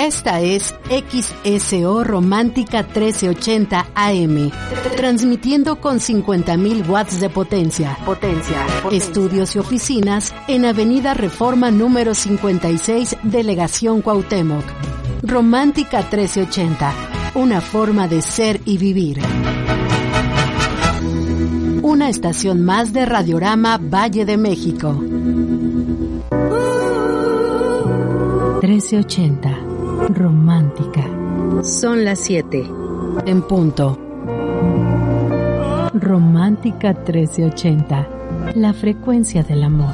Esta es XSO Romántica 1380 AM, transmitiendo con 50.000 watts de potencia. Estudios y oficinas en Avenida Reforma número 56, Delegación Cuauhtémoc. Romántica 1380, una forma de ser y vivir. Una estación más de Radiorama Valle de México. 1380, romántica. Son las 7, en punto. Romántica 1380, la frecuencia del amor.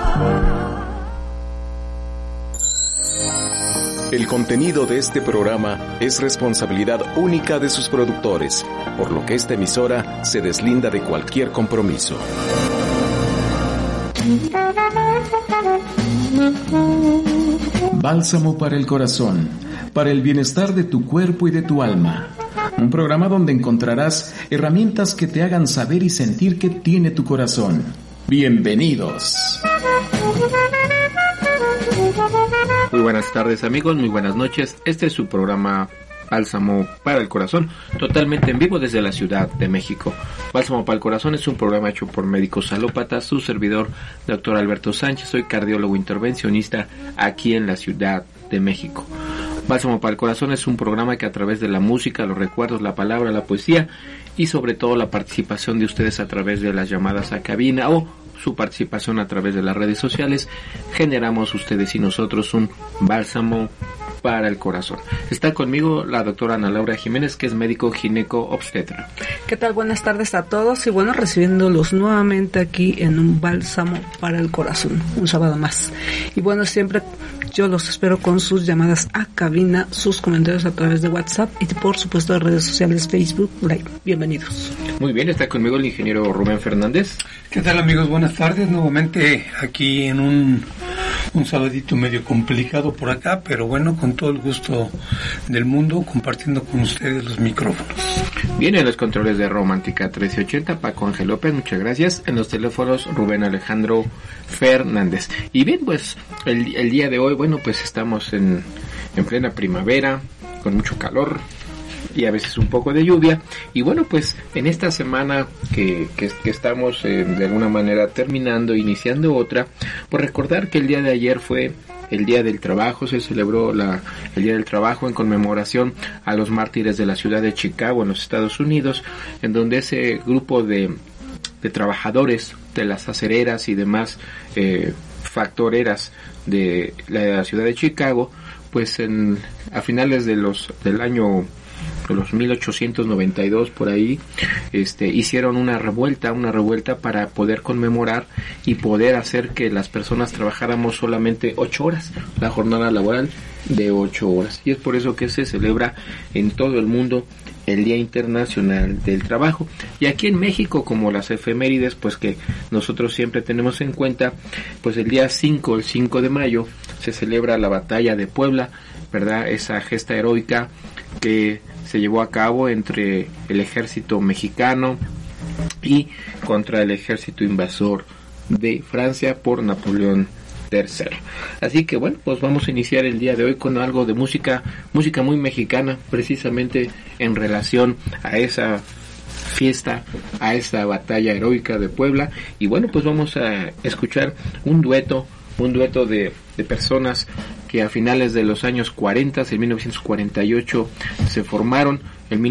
El contenido de este programa es responsabilidad única de sus productores, por lo que esta emisora se deslinda de cualquier compromiso. Bálsamo para el corazón, para el bienestar de tu cuerpo y de tu alma. Un programa donde encontrarás herramientas que te hagan saber y sentir qué tiene tu corazón. Bienvenidos. Muy buenas tardes amigos, muy buenas noches. Este es su programa Bálsamo para el Corazón, totalmente en vivo desde la Ciudad de México. Bálsamo para el Corazón es un programa hecho por médicos alópatas, su servidor, Dr. Alberto Sánchez, soy cardiólogo intervencionista aquí en la Ciudad de México. Bálsamo para el Corazón es un programa que a través de la música, los recuerdos, la palabra, la poesía y sobre todo la participación de ustedes a través de las llamadas a cabina o su participación a través de las redes sociales, generamos ustedes y nosotros un bálsamo para el corazón. Está conmigo la doctora Ana Laura Jiménez, que es médico gineco-obstetra. ¿Qué tal? Buenas tardes a todos y bueno, recibiéndolos nuevamente aquí en un bálsamo para el corazón, un sábado más. Y bueno, siempre yo los espero con sus llamadas a cabina, sus comentarios a través de WhatsApp y por supuesto de redes sociales, Facebook Live. Bienvenidos. Muy bien, está conmigo el ingeniero Rubén Fernández. ¿Qué tal amigos? Buenas tardes, nuevamente aquí en un sabadito medio complicado por acá, pero bueno, con todo el gusto del mundo, compartiendo con ustedes los micrófonos. Bien, en los controles de Romántica 1380, Paco Ángel López, muchas gracias. En los teléfonos, Rubén Alejandro Fernández. Y bien, pues el día de hoy, bueno, pues estamos en plena primavera, con mucho calor y a veces un poco de lluvia, y bueno, pues en esta semana que estamos de alguna manera terminando, iniciando otra, pues recordar que el día de ayer fue el Día del Trabajo, se celebró el Día del Trabajo en conmemoración a los mártires de la ciudad de Chicago en los Estados Unidos, en donde ese grupo de trabajadores de las acereras y demás factoreras de la ciudad de Chicago, pues a finales del año de los 1892 por ahí, hicieron una revuelta para poder conmemorar y poder hacer que las personas trabajáramos solamente 8 horas, la jornada laboral de 8 horas. Y es por eso que se celebra en todo el mundo el Día Internacional del Trabajo. Y aquí en México, como las efemérides, pues que nosotros siempre tenemos en cuenta, pues el día 5 de mayo, se celebra la Batalla de Puebla, ¿verdad? Esa gesta heroica que se llevó a cabo entre el ejército mexicano y contra el ejército invasor de Francia por Napoleón III. Así que bueno, pues vamos a iniciar el día de hoy con algo de música muy mexicana, precisamente en relación a esa fiesta, a esa batalla heroica de Puebla. Y bueno, pues vamos a escuchar un dueto de personas que a finales de los años 40, en 1948 se formaron, en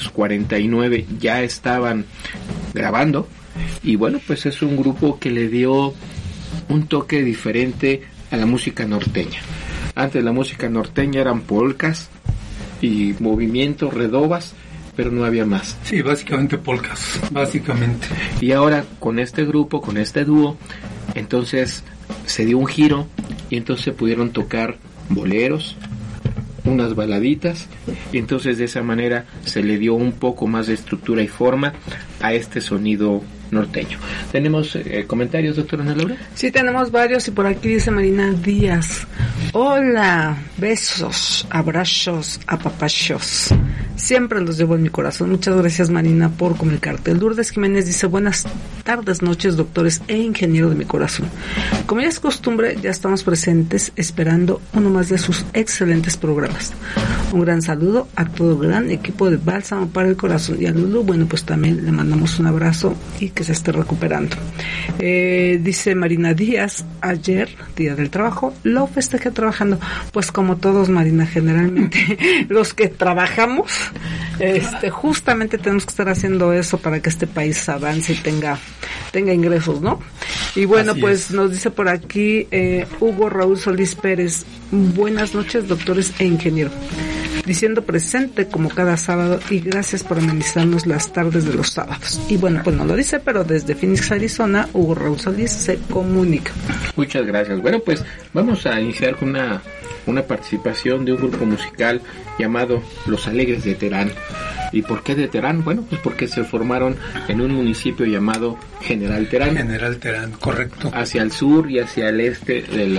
1949 ya estaban grabando, y bueno, pues es un grupo que le dio un toque diferente a la música norteña. Antes la música norteña eran polcas y movimientos, redobas, pero no había más. Sí, básicamente polcas, básicamente. Y ahora con este grupo, con este dúo, entonces se dio un giro y entonces pudieron tocar boleros, unas baladitas, y entonces de esa manera se le dio un poco más de estructura y forma a este sonido norteño. ¿Tenemos comentarios, doctora Ana Laura? Sí, tenemos varios, y por aquí dice Marina Díaz: hola, besos, abrazos, apapachos, siempre los llevo en mi corazón. Muchas gracias, Marina, por comunicarte. Lourdes Jiménez dice: buenas tardes, noches, doctores e ingeniero de mi corazón. Como ya es costumbre, ya estamos presentes esperando uno más de sus excelentes programas. Un gran saludo a todo el gran equipo de Bálsamo para el Corazón, y a Lulu, bueno, pues también le mandamos un abrazo y que se esté recuperando. Dice Marina Díaz, ayer, día del trabajo, lo festejé trabajando. Pues como todos, Marina, generalmente los que trabajamos, justamente tenemos que estar haciendo eso para que este país avance y tenga ingresos, ¿no? Y bueno, pues nos dice por aquí Hugo Raúl Solís Pérez, buenas noches, doctores e ingeniero. Diciendo presente como cada sábado, y gracias por amenizarnos las tardes de los sábados. Y bueno, pues no lo dice, pero desde Phoenix, Arizona, Hugo Raúl Solís se comunica. Muchas gracias. Bueno, pues vamos a iniciar con una participación de un grupo musical llamado Los Alegres de Terán. ¿Y por qué de Terán? Bueno, pues porque se formaron en un municipio llamado General Terán. General Terán, correcto. Hacia el sur y hacia el este del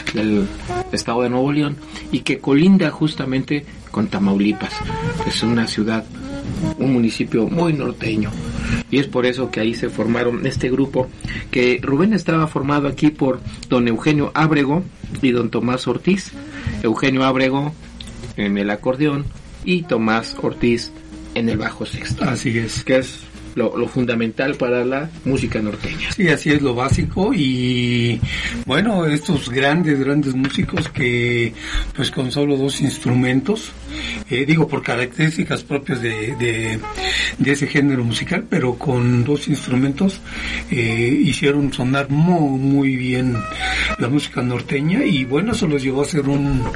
estado de Nuevo León, y que colinda justamente con Tamaulipas. Es una ciudad, un municipio muy norteño. Y es por eso que ahí se formaron este grupo, que Rubén estaba formado aquí por don Eugenio Ábrego y don Tomás Ortiz. Eugenio Ábrego en el acordeón y Tomás Ortiz en el bajo sexto. Así es. Que es lo fundamental para la música norteña. Sí, así es, lo básico. Y bueno, estos grandes músicos que pues con solo 2 instrumentos, por características propias de ese género musical, pero con 2 instrumentos hicieron sonar muy bien la música norteña, y bueno, eso los llevó a ser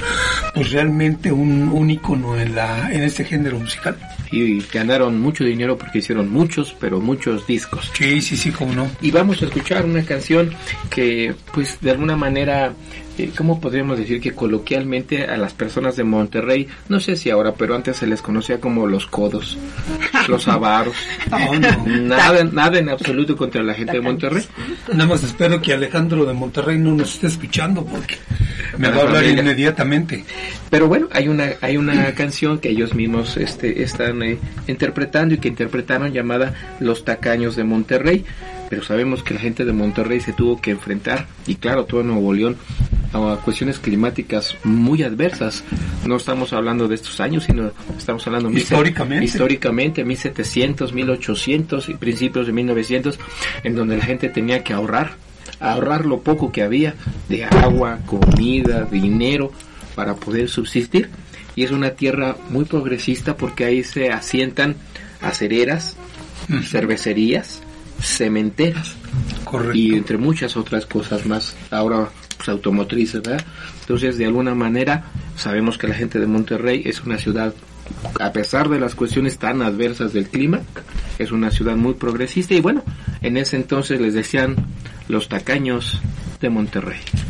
realmente un ícono en este género musical. Y ganaron mucho dinero porque hicieron muchos discos. Sí, cómo no. Y vamos a escuchar una canción que, pues, de alguna manera, ¿cómo podríamos decir? Que coloquialmente a las personas de Monterrey, no sé si ahora, pero antes se les conocía como los codos, los avaros. No. Nada en absoluto contra la gente de Monterrey. Nada más espero que Alejandro de Monterrey no nos esté escuchando, porque me va a hablar inmediatamente. Pero bueno, hay una canción que ellos mismos están interpretando, y que interpretaron, llamada Los Tacaños de Monterrey. Pero sabemos que la gente de Monterrey se tuvo que enfrentar, y claro, todo Nuevo León, a cuestiones climáticas muy adversas. No estamos hablando de estos años, sino estamos hablando históricamente 1700, 1800 y principios de 1900, en donde la gente tenía que ahorrar lo poco que había de agua, comida, dinero, para poder subsistir. Y es una tierra muy progresista, porque ahí se asientan acereras, cervecerías, cementeras. Correcto. Y entre muchas otras cosas más, ahora pues automotrices, ¿verdad? Entonces, de alguna manera, sabemos que la gente de Monterrey es una ciudad, a pesar de las cuestiones tan adversas del clima, es una ciudad muy progresista. Y bueno, en ese entonces les decían Los Tacaños de Monterrey.